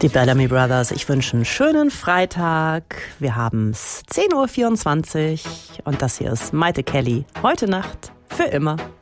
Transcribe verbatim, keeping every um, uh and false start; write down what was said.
Die Bellamy Brothers, ich wünsche einen schönen Freitag. Wir haben es zehn Uhr vierundzwanzig und das hier ist Maite Kelly. Heute Nacht für immer.